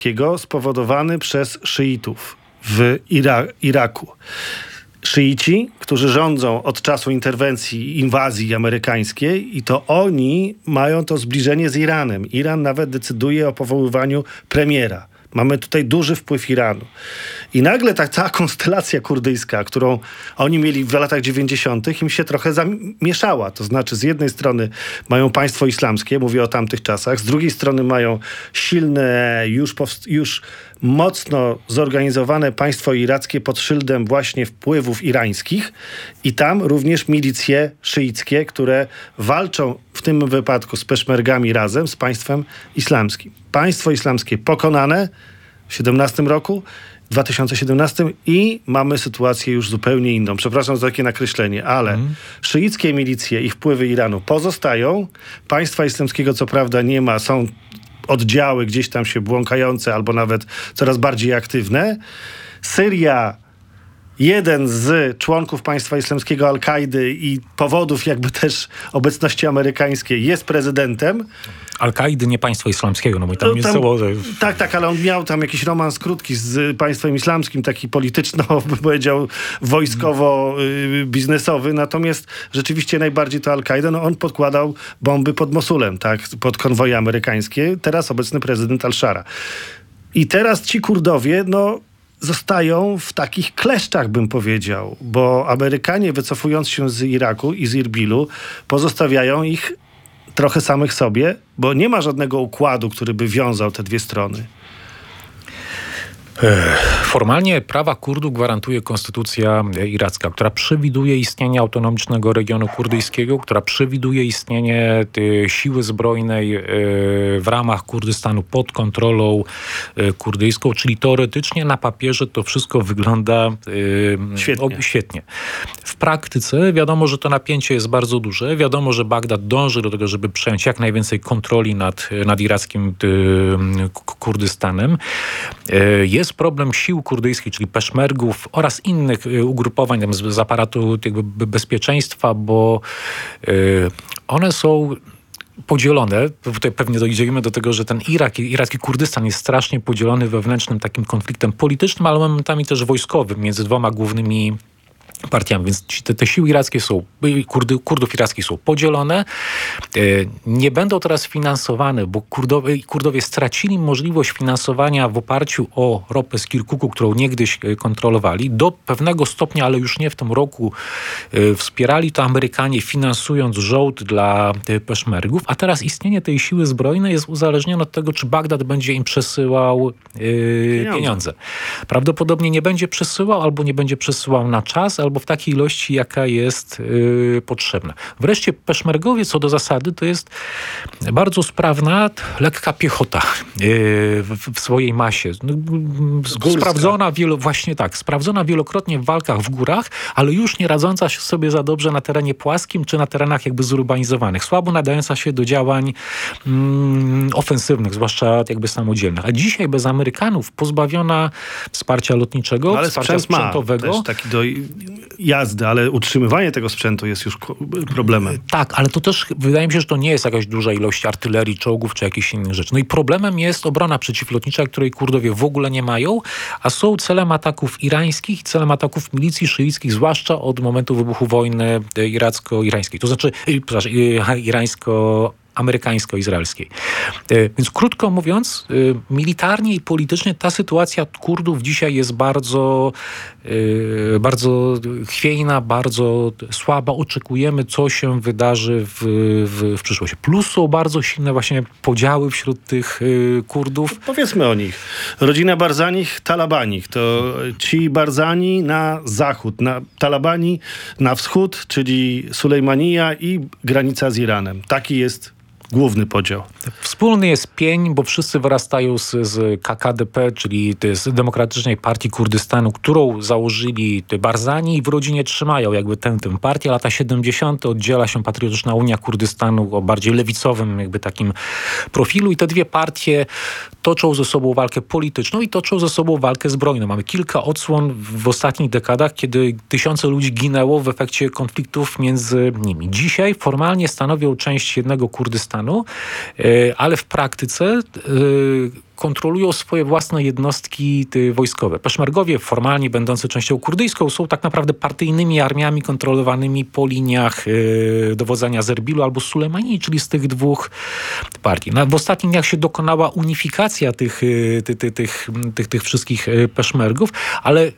spowodowany przez szyitów w Iraku. Szyici, którzy rządzą od czasu inwazji amerykańskiej i to oni mają to zbliżenie z Iranem. Iran nawet decyduje o powoływaniu premiera. Mamy tutaj duży wpływ Iranu. I nagle ta cała konstelacja kurdyjska, którą oni mieli w latach 90., im się trochę zamieszała. To znaczy z jednej strony mają państwo islamskie, mówię o tamtych czasach, z drugiej strony mają silne, już mocno zorganizowane państwo irackie pod szyldem właśnie wpływów irańskich i tam również milicje szyickie, które walczą w tym wypadku z peszmergami razem z państwem islamskim. Państwo islamskie pokonane w 2017 roku, 2017 i mamy sytuację już zupełnie inną. Przepraszam za takie nakreślenie, ale szyickie milicje i wpływy Iranu pozostają. Państwa islamskiego co prawda nie ma, są oddziały gdzieś tam się błąkające albo nawet coraz bardziej aktywne. Syria, jeden z członków państwa islamskiego Al-Kaidy i powodów jakby też obecności amerykańskiej jest prezydentem. Al-Kaidy, nie państwa islamskiego, no bo tam jest całe... Tak, ale on miał tam jakiś romans krótki z państwem islamskim, taki polityczno, bym powiedział, wojskowo-biznesowy, natomiast rzeczywiście najbardziej to Al-Kaida, no on podkładał bomby pod Mosulem, tak, pod konwoje amerykańskie, teraz obecny prezydent Al-Shara. I teraz ci Kurdowie, zostają w takich kleszczach, bym powiedział, bo Amerykanie, wycofując się z Iraku i z Irbilu, pozostawiają ich trochę samych sobie, bo nie ma żadnego układu, który by wiązał te dwie strony. Formalnie prawa Kurdów gwarantuje konstytucja iracka, która przewiduje istnienie autonomicznego regionu kurdyjskiego, która przewiduje istnienie siły zbrojnej w ramach Kurdystanu pod kontrolą kurdyjską, czyli teoretycznie na papierze to wszystko wygląda świetnie. W praktyce wiadomo, że to napięcie jest bardzo duże. Wiadomo, że Bagdad dąży do tego, żeby przejąć jak najwięcej kontroli nad irackim Kurdystanem. Jest problem sił kurdyjskich, czyli peszmergów oraz innych ugrupowań z aparatu jakby bezpieczeństwa, bo one są podzielone. Tutaj pewnie dojdziemy do tego, że ten iracki Kurdystan jest strasznie podzielony wewnętrznym takim konfliktem politycznym, ale momentami też wojskowym między dwoma głównymi partiami, więc te siły irackie są, Kurdów irackich są podzielone. Nie będą teraz finansowane, bo Kurdowie stracili możliwość finansowania w oparciu o ropę z Kirkuku, którą niegdyś kontrolowali. Do pewnego stopnia, ale już nie w tym roku, wspierali to Amerykanie, finansując żołd dla peszmergów, a teraz istnienie tej siły zbrojnej jest uzależnione od tego, czy Bagdad będzie im przesyłał pieniądze. Prawdopodobnie nie będzie przesyłał, albo nie będzie przesyłał na czas, albo w takiej ilości, jaka jest potrzebna. Wreszcie peszmergowie co do zasady to jest bardzo sprawna, lekka piechota w swojej masie. Sprawdzona wielokrotnie w walkach w górach, ale już nie radząca się sobie za dobrze na terenie płaskim czy na terenach jakby zurbanizowanych. Słabo nadająca się do działań ofensywnych, zwłaszcza jakby samodzielnych. A dzisiaj bez Amerykanów, pozbawiona wsparcia lotniczego, ale wsparcia sprzętowego. Też taki do jazdy, ale utrzymywanie tego sprzętu jest już problemem. Tak, ale to też wydaje mi się, że to nie jest jakaś duża ilość artylerii, czołgów czy jakichś innych rzeczy. No i problemem jest obrona przeciwlotnicza, której Kurdowie w ogóle nie mają, a są celem ataków irańskich i celem ataków milicji szyickich, zwłaszcza od momentu wybuchu wojny iracko-irańskiej. To znaczy, amerykańsko-izraelskiej. Więc krótko mówiąc, militarnie i politycznie ta sytuacja Kurdów dzisiaj jest bardzo chwiejna, bardzo słaba. Oczekujemy, co się wydarzy w przyszłości. Plus są bardzo silne właśnie podziały wśród tych Kurdów. Powiedzmy o nich. Rodzina Barzanich, Talabanich. To ci Barzani na zachód, Talabani na wschód, czyli Sulejmanija i granica z Iranem. Taki jest główny podział. Wspólny jest pień, bo wszyscy wyrastają z KKDP, czyli z Demokratycznej Partii Kurdystanu, którą założyli Barzani i w rodzinie trzymają jakby tę partię. Lata 70. oddziela się Patriotyczna Unia Kurdystanu o bardziej lewicowym jakby takim profilu i te dwie partie toczą ze sobą walkę polityczną i toczą ze sobą walkę zbrojną. Mamy kilka odsłon w ostatnich dekadach, kiedy tysiące ludzi ginęło w efekcie konfliktów między nimi. Dzisiaj formalnie stanowią część jednego Kurdystanu, Kurdystanu, ale w praktyce kontrolują swoje własne jednostki wojskowe. Peszmergowie, formalnie będący częścią kurdyjską, są tak naprawdę partyjnymi armiami kontrolowanymi po liniach dowodzenia z Erbilu albo Sulejmanii, czyli z tych dwóch partii. W ostatnich dniach się dokonała unifikacja tych wszystkich peszmergów, ale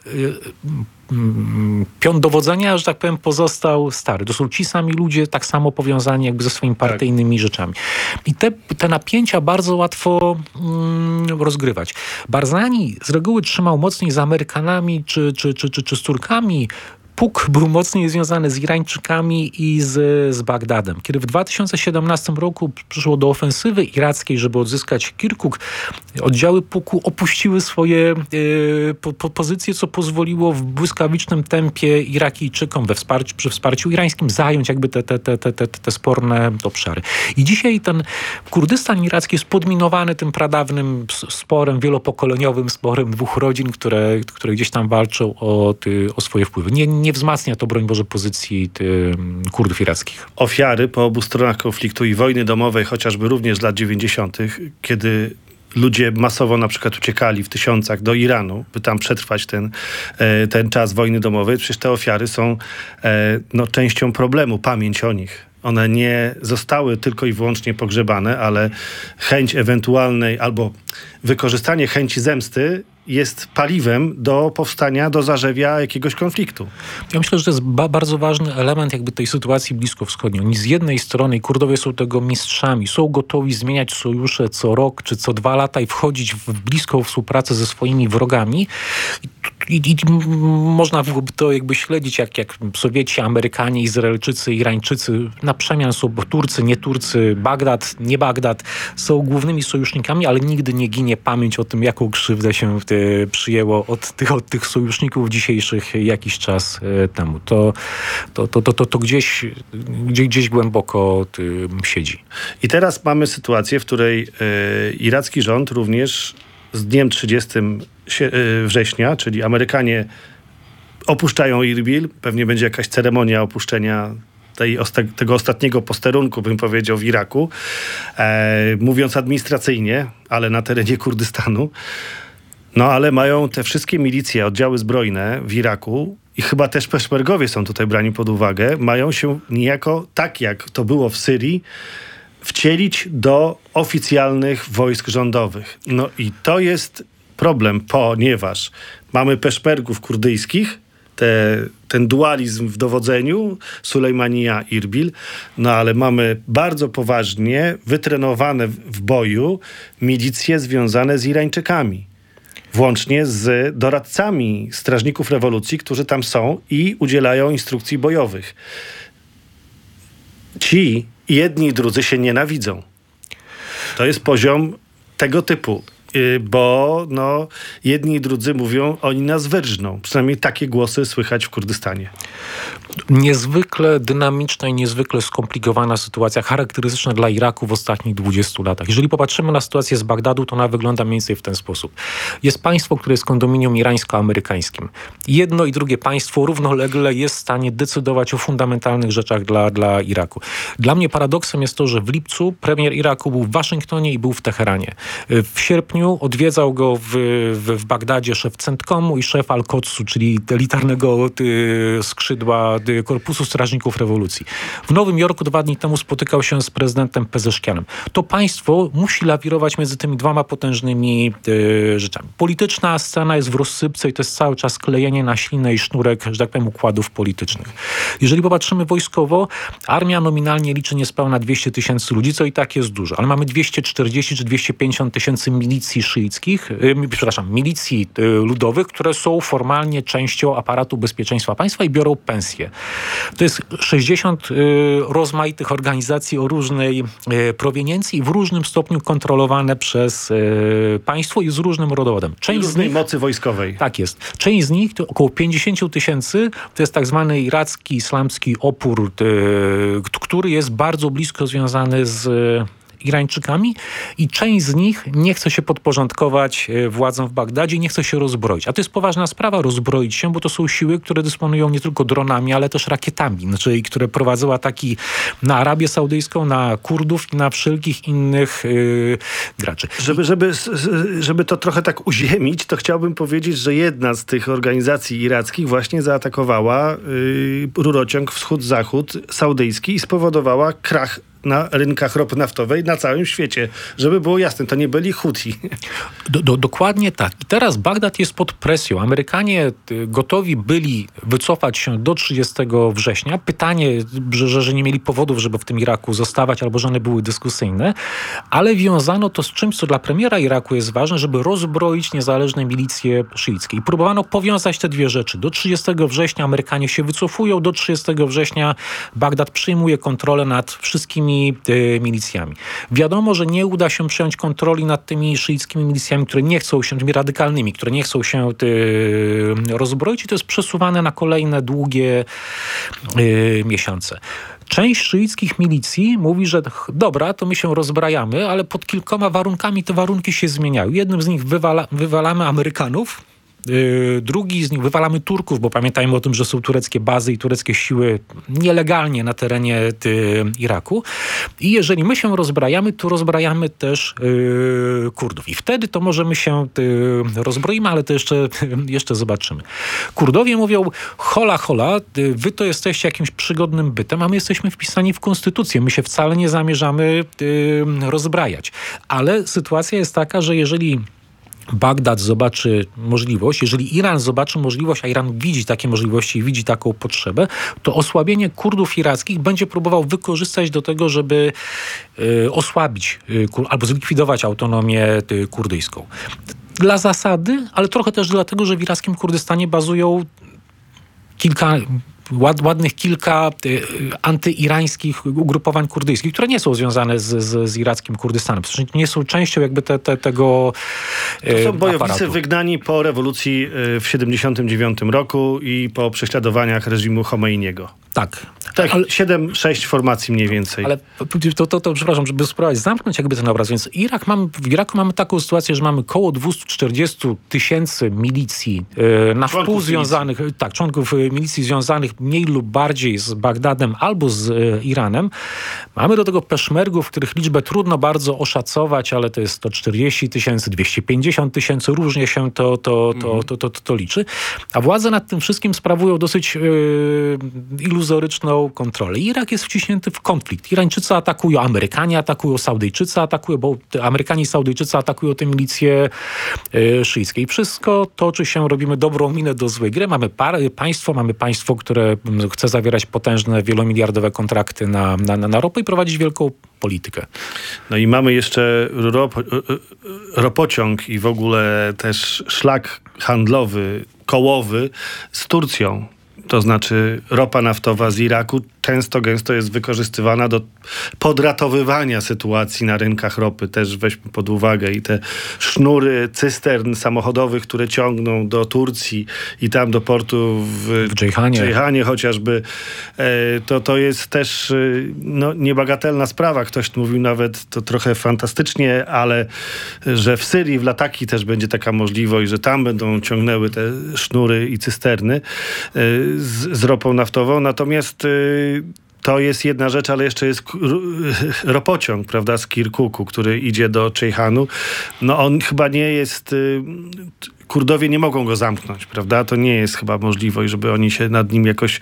pion dowodzenia, że tak powiem, pozostał stary. To są ci sami ludzie, tak samo powiązani jakby ze swoimi partyjnymi rzeczami. I te napięcia bardzo łatwo rozgrywać. Barzani z reguły trzymał mocniej z Amerykanami czy z Turkami. Puk był mocniej związany z Irańczykami i z Bagdadem. Kiedy w 2017 roku przyszło do ofensywy irackiej, żeby odzyskać Kirkuk, oddziały Puku opuściły swoje pozycje, co pozwoliło w błyskawicznym tempie Irakijczykom przy wsparciu irańskim zająć jakby te sporne obszary. I dzisiaj ten Kurdystan iracki jest podminowany tym pradawnym sporem, wielopokoleniowym sporem dwóch rodzin, które gdzieś tam walczą o swoje wpływy. Nie wzmacnia to, broń Boże, pozycji Kurdów irackich. Ofiary po obu stronach konfliktu i wojny domowej, chociażby również z lat 90., kiedy ludzie masowo na przykład uciekali w tysiącach do Iranu, by tam przetrwać ten czas wojny domowej, przecież te ofiary są częścią problemu, pamięć o nich. One nie zostały tylko i wyłącznie pogrzebane, ale chęć ewentualnej albo wykorzystanie chęci zemsty jest paliwem do powstania, do zarzewia jakiegoś konfliktu. Ja myślę, że to jest bardzo ważny element jakby tej sytuacji bliskowschodniej. Oni z jednej strony, Kurdowie są tego mistrzami, są gotowi zmieniać sojusze co rok czy co 2 lata i wchodzić w bliską współpracę ze swoimi wrogami. I można byłoby to jakby śledzić, jak Sowieci, Amerykanie, Izraelczycy, Irańczycy, na przemian są Turcy, nie Turcy, Bagdad, nie Bagdad, są głównymi sojusznikami, ale nigdy nie ginie pamięć o tym, jaką krzywdę się przyjęło od tych sojuszników dzisiejszych jakiś czas temu. To gdzieś głęboko siedzi. I teraz mamy sytuację, w której iracki rząd również z dniem 30 września, czyli Amerykanie opuszczają Irbil, pewnie będzie jakaś ceremonia opuszczenia tego ostatniego posterunku, bym powiedział, w Iraku, mówiąc administracyjnie, ale na terenie Kurdystanu. No ale mają te wszystkie milicje, oddziały zbrojne w Iraku i chyba też peszmergowie są tutaj brani pod uwagę, mają się niejako, tak jak to było w Syrii, wcielić do oficjalnych wojsk rządowych. No i to jest problem, ponieważ mamy peszmergów kurdyjskich, ten dualizm w dowodzeniu, Sulejmania, Irbil, no ale mamy bardzo poważnie wytrenowane w boju milicje związane z Irańczykami. Włącznie z doradcami strażników rewolucji, którzy tam są i udzielają instrukcji bojowych. Ci jedni i drudzy się nienawidzą. To jest poziom tego typu, bo jedni i drudzy mówią, oni nas wyrżną. Przynajmniej takie głosy słychać w Kurdystanie. Niezwykle dynamiczna i niezwykle skomplikowana sytuacja, charakterystyczna dla Iraku w ostatnich 20 latach. Jeżeli popatrzymy na sytuację z Bagdadu, to ona wygląda mniej więcej w ten sposób. Jest państwo, które jest kondominium irańsko-amerykańskim. Jedno i drugie państwo równolegle jest w stanie decydować o fundamentalnych rzeczach dla Iraku. Dla mnie paradoksem jest to, że w lipcu premier Iraku był w Waszyngtonie i był w Teheranie. W sierpniu odwiedzał go w Bagdadzie szef Centkomu i szef Al-Qodsu, czyli elitarnego skrzydła Korpusu Strażników Rewolucji. W Nowym Jorku 2 dni temu spotykał się z prezydentem Pezeszkianem. To państwo musi lawirować między tymi dwoma potężnymi rzeczami. Polityczna scena jest w rozsypce i to jest cały czas klejenie na ślinę i sznurek, że tak powiem, układów politycznych. Jeżeli popatrzymy wojskowo, armia nominalnie liczy niespełna 200 000 ludzi, co i tak jest dużo, ale mamy 240 czy 250 000 milicji szyickich, milicji ludowych, które są formalnie częścią aparatu bezpieczeństwa państwa i biorą pensje. To jest 60 rozmaitych organizacji o różnej proweniencji i w różnym stopniu kontrolowane przez państwo i z różnym rodowodem. Część z nich mocy wojskowej. Tak jest. Część z nich, to około 50 000, to jest tak zwany iracki, islamski opór, który jest bardzo blisko związany z Irańczykami i część z nich nie chce się podporządkować władzom w Bagdadzie i nie chce się rozbroić. A to jest poważna sprawa rozbroić się, bo to są siły, które dysponują nie tylko dronami, ale też rakietami, znaczy, które prowadzą ataki na Arabię Saudyjską, na Kurdów i na wszelkich innych graczy. Żeby to trochę tak uziemić, to chciałbym powiedzieć, że jedna z tych organizacji irackich właśnie zaatakowała rurociąg wschód-zachód saudyjski i spowodowała krach na rynkach ropy naftowej na całym świecie. Żeby było jasne, to nie byli Huti. Dokładnie tak. I teraz Bagdad jest pod presją. Amerykanie gotowi byli wycofać się do 30 września. Pytanie, że nie mieli powodów, żeby w tym Iraku zostawać, albo że one były dyskusyjne, ale wiązano to z czymś, co dla premiera Iraku jest ważne, żeby rozbroić niezależne milicje szyickie. I próbowano powiązać te dwie rzeczy. Do 30 września Amerykanie się wycofują, do 30 września Bagdad przyjmuje kontrolę nad wszystkimi milicjami. Wiadomo, że nie uda się przejąć kontroli nad tymi szyickimi milicjami, które nie chcą się, tymi radykalnymi, które nie chcą się rozbroić i to jest przesuwane na kolejne długie miesiące. Część szyickich milicji mówi, że dobra, to my się rozbrajamy, ale pod kilkoma warunkami te warunki się zmieniają. Jednym z nich wywalamy Amerykanów, drugi z nich wywalamy Turków, bo pamiętajmy o tym, że są tureckie bazy i tureckie siły nielegalnie na terenie Iraku. I jeżeli my się rozbrajamy, to rozbrajamy też Kurdów. I wtedy to możemy się rozbroimy, ale to jeszcze zobaczymy. Kurdowie mówią, hola, wy to jesteście jakimś przygodnym bytem, a my jesteśmy wpisani w konstytucję. My się wcale nie zamierzamy rozbrajać. Ale sytuacja jest taka, że jeżeli Bagdad zobaczy możliwość, jeżeli Iran zobaczy możliwość, a Iran widzi takie możliwości i widzi taką potrzebę, to osłabienie Kurdów irackich będzie próbował wykorzystać do tego, żeby osłabić albo zlikwidować autonomię kurdyjską. Dla zasady, ale trochę też dlatego, że w irackim Kurdystanie bazują ładnych kilka antyirańskich ugrupowań kurdyjskich, które nie są związane z irackim Kurdystanem. Nie są częścią jakby tego To są bojownicy aparatu. wygnani po rewolucji w 1979 roku i po prześladowaniach reżimu Chomeiniego. Tak. Tak, 7-6 formacji mniej więcej. Ale to przepraszam, żeby spróbować zamknąć jakby ten obraz. Więc w Iraku mamy taką sytuację, że mamy około 240 000 milicji na wpół związanych, członków milicji związanych mniej lub bardziej z Bagdadem albo z Iranem. Mamy do tego peszmergów, których liczbę trudno bardzo oszacować, ale to jest 140 000, 250 000, różnie się to liczy. A władze nad tym wszystkim sprawują dosyć iluzoryczną kontrolę. Irak jest wciśnięty w konflikt. Irańczycy atakują, Amerykanie atakują, Saudyjczycy atakują, bo Amerykanie i Saudyjczycy atakują te milicje szyickie. I wszystko toczy się, robimy dobrą minę do złej gry. Mamy państwo, które chce zawierać potężne, wielomiliardowe kontrakty na ropę i prowadzić wielką politykę. No i mamy jeszcze ropociąg i w ogóle też szlak handlowy, kołowy z Turcją. To znaczy ropa naftowa z Iraku gęsto jest wykorzystywana do podratowywania sytuacji na rynkach ropy. Też weźmy pod uwagę i te sznury cystern samochodowych, które ciągną do Turcji i tam do portu w Dżejhanie chociażby. To jest też niebagatelna sprawa. Ktoś mówił nawet to trochę fantastycznie, ale że w Syrii, w Lataki też będzie taka możliwość, że tam będą ciągnęły te sznury i cysterny z ropą naftową. Natomiast to jest jedna rzecz, ale jeszcze jest ropociąg, prawda, z Kirkuku, który idzie do Dżejhanu. No on chyba nie jest... Kurdowie nie mogą go zamknąć, prawda? To nie jest chyba możliwość, żeby oni się nad nim jakoś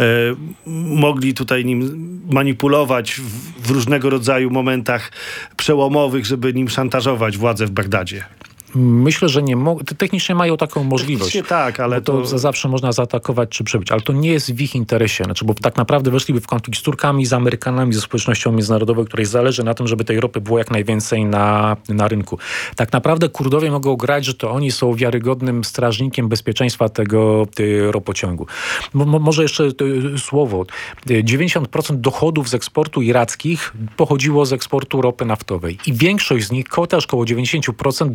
mogli tutaj nim manipulować w różnego rodzaju momentach przełomowych, żeby nim szantażować władzę w Bagdadzie. Myślę, że nie mogą. Technicznie mają taką możliwość. Technicznie tak, ale to zawsze można zaatakować czy przebić. Ale to nie jest w ich interesie. Bo tak naprawdę weszliby w konflikt z Turkami, z Amerykanami, ze społecznością międzynarodową, której zależy na tym, żeby tej ropy było jak najwięcej na rynku. Tak naprawdę Kurdowie mogą grać, że to oni są wiarygodnym strażnikiem bezpieczeństwa tego ropociągu. Może jeszcze słowo. 90% dochodów z eksportu irackich pochodziło z eksportu ropy naftowej. I większość z nich, też około 90% do wojny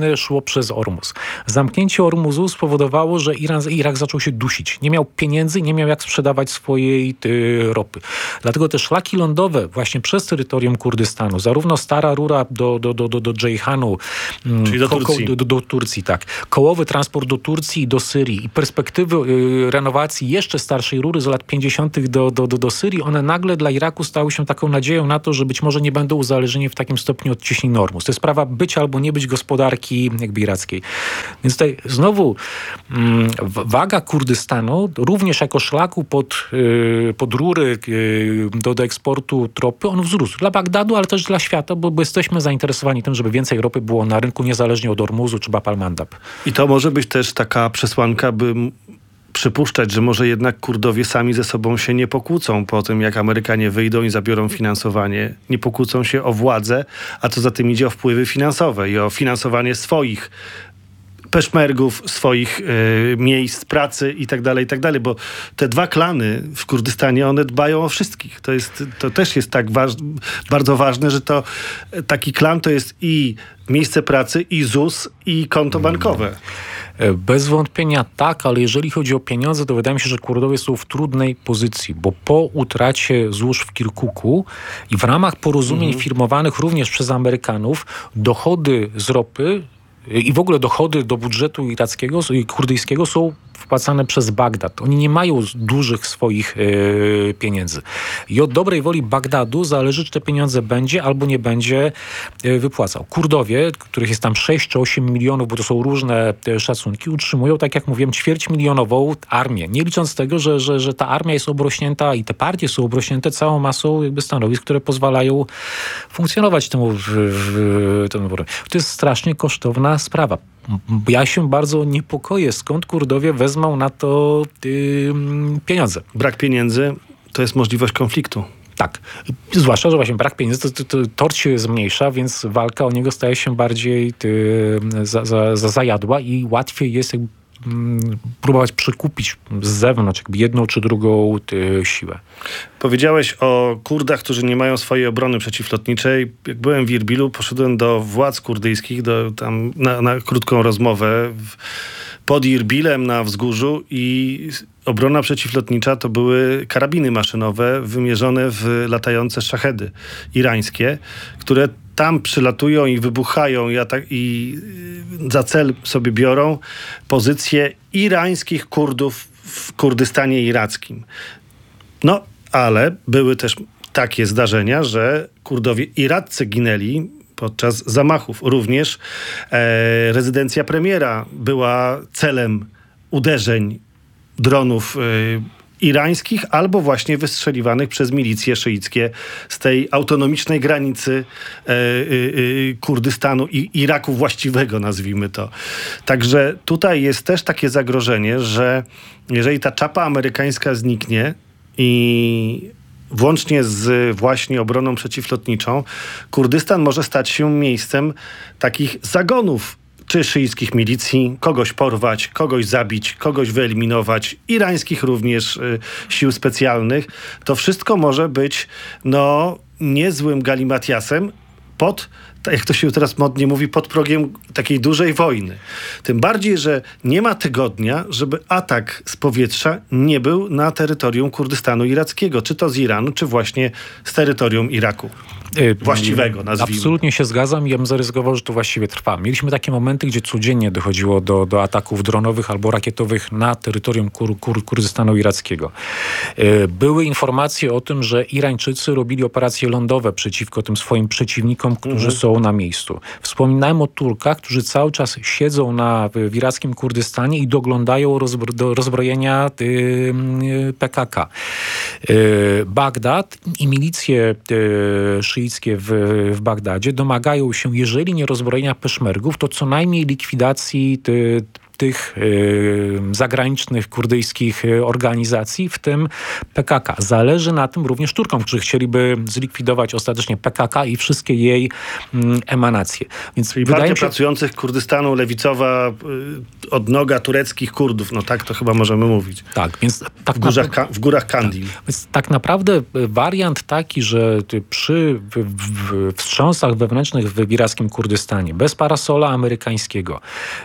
wojny szło przez Ormus. Zamknięcie Ormuzu spowodowało, że Irak zaczął się dusić. Nie miał pieniędzy, nie miał jak sprzedawać swojej ropy. Dlatego te szlaki lądowe właśnie przez terytorium Kurdystanu, zarówno stara rura do Dżejhanu, czyli do Turcji, tak. Kołowy transport do Turcji i do Syrii i perspektywy renowacji jeszcze starszej rury z lat 50. do Syrii, one nagle dla Iraku stały się taką nadzieją na to, że być może nie będą uzależnieni w takim stopniu od cieśniny Ormus. To jest sprawa być albo nie być gospodarki jakby irackiej. Więc tutaj znowu waga Kurdystanu również jako szlaku pod rury do eksportu ropy, on wzrósł. Dla Bagdadu, ale też dla świata, bo jesteśmy zainteresowani tym, żeby więcej ropy było na rynku, niezależnie od Ormuzu czy Bab al-Mandab. I to może być też taka przesłanka, by przypuszczać, że może jednak Kurdowie sami ze sobą się nie pokłócą po tym, jak Amerykanie wyjdą i zabiorą finansowanie. Nie pokłócą się o władzę, a co za tym idzie o wpływy finansowe i o finansowanie swoich peszmergów, swoich miejsc pracy i tak dalej, bo te dwa klany w Kurdystanie, one dbają o wszystkich. To też jest tak bardzo ważne, że to taki klan to jest i miejsce pracy, i ZUS, i konto bankowe. Bez wątpienia tak, ale jeżeli chodzi o pieniądze, to wydaje mi się, że Kurdowie są w trudnej pozycji, bo po utracie złóż w Kirkuku i w ramach porozumień firmowanych również przez Amerykanów, dochody z ropy i w ogóle dochody do budżetu irackiego i kurdyjskiego są wpłacane przez Bagdad. Oni nie mają dużych swoich pieniędzy. I od dobrej woli Bagdadu zależy, czy te pieniądze będzie albo nie będzie wypłacał. Kurdowie, których jest tam 6 czy 8 milionów, bo to są różne szacunki, utrzymują, tak jak mówiłem, ćwierćmilionową armię. Nie licząc tego, że ta armia jest obrośnięta i te partie są obrośnięte całą masą jakby stanowisk, które pozwalają funkcjonować temu To jest strasznie kosztowna sprawa. Ja się bardzo niepokoję, skąd Kurdowie wezmą na to pieniądze. Brak pieniędzy to jest możliwość konfliktu. Tak. Zwłaszcza, że właśnie brak pieniędzy, to tort się zmniejsza, więc walka o niego staje się bardziej zajadła i łatwiej jest jakby próbować przekupić z zewnątrz jakby jedną czy drugą siłę. Powiedziałeś o Kurdach, którzy nie mają swojej obrony przeciwlotniczej. Jak byłem w Irbilu, poszedłem do władz kurdyjskich tam na krótką rozmowę pod Irbilem na wzgórzu i obrona przeciwlotnicza to były karabiny maszynowe wymierzone w latające szachedy irańskie, które tam przylatują i wybuchają i za cel sobie biorą pozycje irańskich Kurdów w Kurdystanie irackim. No, ale były też takie zdarzenia, że Kurdowie iraccy ginęli podczas zamachów. Również rezydencja premiera była celem uderzeń dronów irańskich albo właśnie wystrzeliwanych przez milicje szyickie z tej autonomicznej granicy Kurdystanu i Iraku właściwego, nazwijmy to. Także tutaj jest też takie zagrożenie, że jeżeli ta czapa amerykańska zniknie i włącznie z właśnie obroną przeciwlotniczą, Kurdystan może stać się miejscem takich zagonów czy szyickich milicji, kogoś porwać, kogoś zabić, kogoś wyeliminować, irańskich również sił specjalnych. To wszystko może być niezłym galimatiasem jak to się teraz modnie mówi, pod progiem takiej dużej wojny. Tym bardziej, że nie ma tygodnia, żeby atak z powietrza nie był na terytorium Kurdystanu irackiego, czy to z Iranu, czy właśnie z terytorium Iraku. Właściwego, nazwijmy. Absolutnie się zgadzam i ja bym zaryzykował, że to właściwie trwa. Mieliśmy takie momenty, gdzie codziennie dochodziło do ataków dronowych albo rakietowych na terytorium Kurdystanu irackiego. Były informacje o tym, że Irańczycy robili operacje lądowe przeciwko tym swoim przeciwnikom, którzy są na miejscu. Wspominałem o Turkach, którzy cały czas siedzą w irackim Kurdystanie i doglądają rozbrojenia PKK. Bagdad i milicje szyickie w Bagdadzie domagają się, jeżeli nie rozbrojenia peszmergów, to co najmniej likwidacji tych zagranicznych kurdyjskich organizacji, w tym PKK. Zależy na tym również Turkom, którzy chcieliby zlikwidować ostatecznie PKK i wszystkie jej emanacje. Więc czyli Partia Pracujących Kurdystanu, lewicowa odnoga tureckich Kurdów, no tak to chyba możemy mówić. Tak, więc tak w górach Kandil. Tak, więc tak naprawdę wariant taki, że przy wstrząsach wewnętrznych w irackim Kurdystanie, bez parasola amerykańskiego,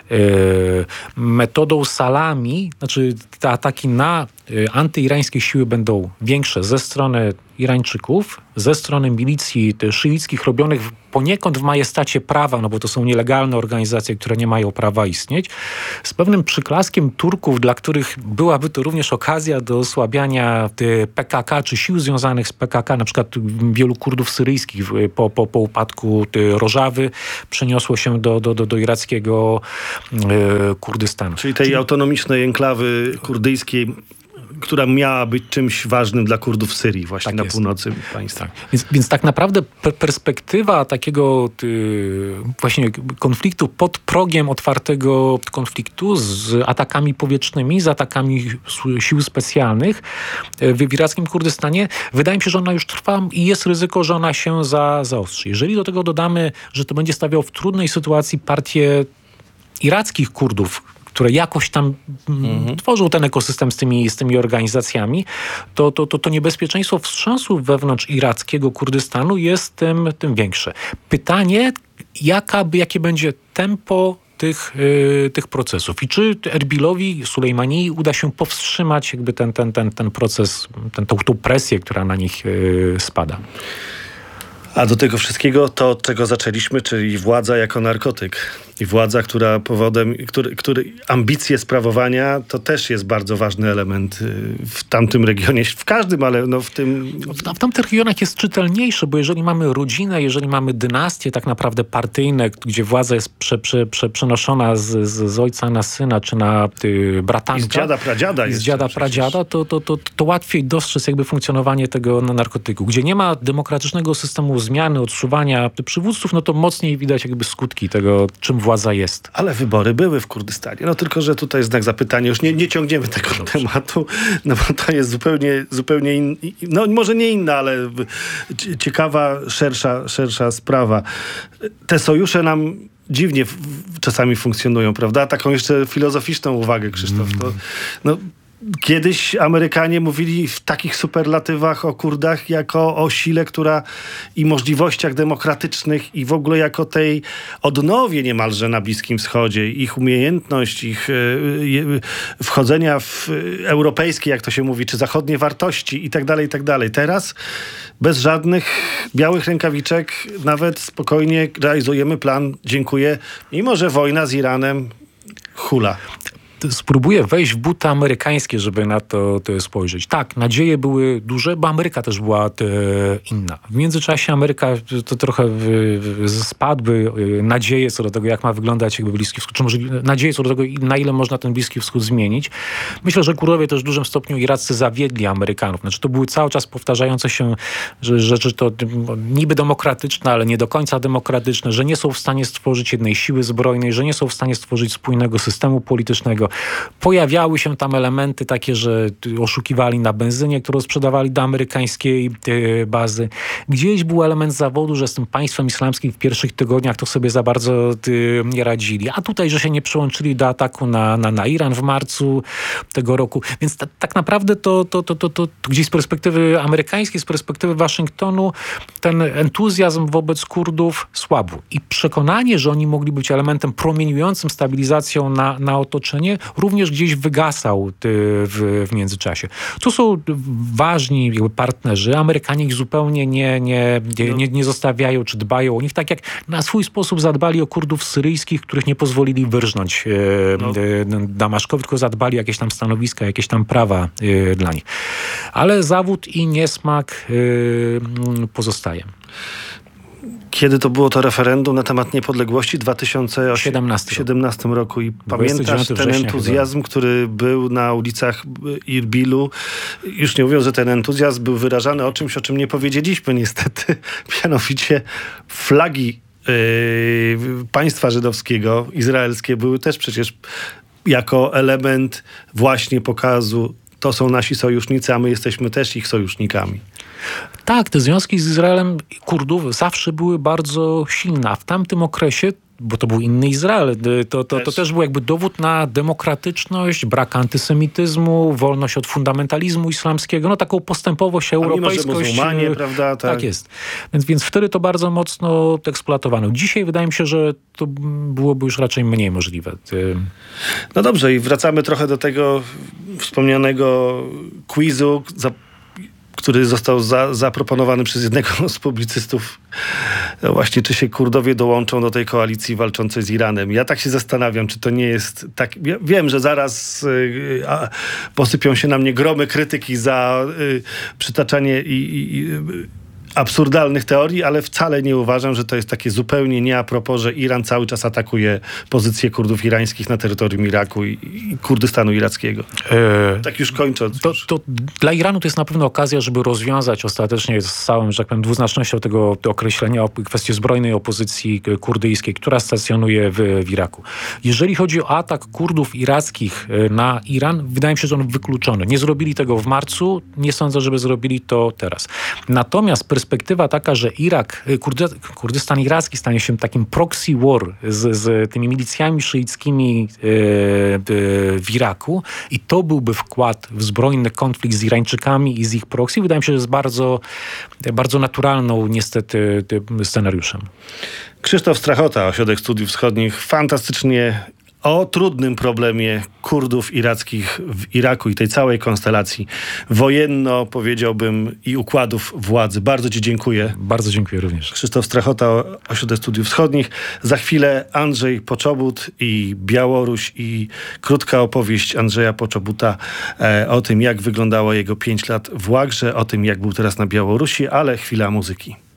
metodą salami, znaczy te ataki na antyirańskie siły będą większe ze strony Irańczyków, ze strony milicji szyickich robionych poniekąd w majestacie prawa, no bo to są nielegalne organizacje, które nie mają prawa istnieć, z pewnym przyklaskiem Turków, dla których byłaby to również okazja do osłabiania PKK czy sił związanych z PKK. Na przykład wielu Kurdów syryjskich po upadku Rożawy przeniosło się do irackiego Kurdystanu. Czyli tej autonomicznej enklawy kurdyjskiej, która miała być czymś ważnym dla Kurdów w Syrii, właśnie tak na północy państwa. Tak. Więc tak naprawdę perspektywa takiego właśnie konfliktu pod progiem otwartego konfliktu z atakami powietrznymi, z atakami sił specjalnych w irackim Kurdystanie, wydaje mi się, że ona już trwa i jest ryzyko, że ona się zaostrzy. Jeżeli do tego dodamy, że to będzie stawiał w trudnej sytuacji partię irackich Kurdów, które jakoś tam tworzą ten ekosystem z tymi organizacjami, to niebezpieczeństwo wstrząsu wewnątrz irackiego Kurdystanu jest tym większe. Pytanie, jakie będzie tempo tych procesów i czy Erbilowi, Sulejmanii uda się powstrzymać jakby ten proces, tą presję, która na nich spada. A do tego wszystkiego to, od czego zaczęliśmy, czyli władza jako narkotyk. I władza, która który ambicje sprawowania, to też jest bardzo ważny element w tamtym regionie, w każdym, ale no w tym... W tamtych regionach jest czytelniejsze, bo jeżeli mamy rodzinę, jeżeli mamy dynastię tak naprawdę partyjne, gdzie władza jest przenoszona z ojca na syna, czy na bratanka. I z dziada, pradziada. I z dziada, pradziada, to łatwiej dostrzec jakby funkcjonowanie tego narkotyku. Gdzie nie ma demokratycznego systemu zmiany, odsuwania przywódców, no to mocniej widać jakby skutki tego, czym władza jest. Ale wybory były w Kurdystanie. No tylko, że tutaj znak zapytania. Już nie ciągniemy tego tematu, no bo to jest zupełnie inna, no może nie inna, ale ciekawa, szersza sprawa. Te sojusze nam dziwnie czasami funkcjonują, prawda? Taką jeszcze filozoficzną uwagę, Krzysztof. No, kiedyś Amerykanie mówili w takich superlatywach o Kurdach jako o sile, która i możliwościach demokratycznych i w ogóle jako tej odnowie niemalże na Bliskim Wschodzie. Ich umiejętność, ich wchodzenia w europejskie, jak to się mówi, czy zachodnie wartości i tak dalej, i tak dalej. Teraz bez żadnych białych rękawiczek nawet spokojnie realizujemy plan, dziękuję, mimo że wojna z Iranem hula. Spróbuję wejść w buty amerykańskie, żeby na to spojrzeć. Tak, nadzieje były duże, bo Ameryka też była inna. W międzyczasie Ameryka to trochę spadły nadzieje co do tego, jak ma wyglądać jakby Bliski Wschód, czy może nadzieje co do tego, na ile można ten Bliski Wschód zmienić. Myślę, że Kurdowie też w dużym stopniu iraccy zawiedli Amerykanów. Znaczy to były cały czas powtarzające się rzeczy to niby demokratyczne, ale nie do końca demokratyczne, że nie są w stanie stworzyć jednej siły zbrojnej, że nie są w stanie stworzyć spójnego systemu politycznego. Pojawiały się tam elementy takie, że oszukiwali na benzynie, którą sprzedawali do amerykańskiej bazy. Gdzieś był element zawodu, że z tym państwem islamskim w pierwszych tygodniach to sobie za bardzo nie radzili. A tutaj, że się nie przyłączyli do ataku na Iran w marcu tego roku. Więc tak naprawdę to gdzieś z perspektywy amerykańskiej, z perspektywy Waszyngtonu ten entuzjazm wobec Kurdów słabł. I przekonanie, że oni mogli być elementem promieniującym stabilizacją na otoczenie, również gdzieś wygasał w międzyczasie. To są ważni partnerzy. Amerykanie ich zupełnie nie zostawiają, czy dbają o nich, tak jak na swój sposób zadbali o Kurdów syryjskich, których nie pozwolili wyrżnąć Damaszkowi, tylko zadbali jakieś tam stanowiska, jakieś tam prawa dla nich. Ale zawód i niesmak pozostaje. Kiedy to było to referendum na temat niepodległości? W 2017 roku. I pamiętasz ten entuzjazm, który był na ulicach Irbilu? Już nie mówiąc, że ten entuzjazm był wyrażany o czymś, o czym nie powiedzieliśmy niestety. Mianowicie flagi państwa żydowskiego, izraelskie były też przecież jako element właśnie pokazu, to są nasi sojusznicy, a my jesteśmy też ich sojusznikami. Tak, te związki z Izraelem Kurdów zawsze były bardzo silne, a w tamtym okresie, bo to był inny Izrael, to też był jakby dowód na demokratyczność, brak antysemityzmu, wolność od fundamentalizmu islamskiego, taką postępowość, europejskość. Mimo, że muzułmanie, prawda? Tak jest. Więc wtedy to bardzo mocno eksploatowano. Dzisiaj wydaje mi się, że to byłoby już raczej mniej możliwe. No dobrze, i wracamy trochę do tego wspomnianego quizu, który został zaproponowany przez jednego z publicystów, właśnie czy się Kurdowie dołączą do tej koalicji walczącej z Iranem. Ja tak się zastanawiam, czy to nie jest tak... Ja wiem, że zaraz posypią się na mnie gromy krytyki za przytaczanie i absurdalnych teorii, ale wcale nie uważam, że to jest takie zupełnie nie a propos, że Iran cały czas atakuje pozycje Kurdów irańskich na terytorium Iraku i Kurdystanu irackiego. Tak już kończąc. To dla Iranu to jest na pewno okazja, żeby rozwiązać ostatecznie z całym, że tak powiem, dwuznacznością tego określenia kwestię zbrojnej opozycji kurdyjskiej, która stacjonuje w Iraku. Jeżeli chodzi o atak Kurdów irackich na Iran, wydaje mi się, że on wykluczony. Nie zrobili tego w marcu, nie sądzę, żeby zrobili to teraz. Natomiast perspektywa taka, że Kurdystan iracki stanie się takim proxy war z tymi milicjami szyickimi w Iraku i to byłby wkład w zbrojny konflikt z Irańczykami i z ich proxy, wydaje mi się, że jest bardzo, bardzo naturalną niestety scenariuszem. Krzysztof Strachota, Ośrodek Studiów Wschodnich, fantastycznie o trudnym problemie Kurdów irackich w Iraku i tej całej konstelacji wojenno, powiedziałbym, i układów władzy. Bardzo ci dziękuję. Bardzo dziękuję również. Krzysztof Strachota, Ośrodek Studiów Wschodnich. Za chwilę Andrzej Poczobut i Białoruś i krótka opowieść Andrzeja Poczobuta o tym, jak wyglądało jego 5 lat w Łagrze, o tym, jak był teraz na Białorusi, ale chwila muzyki.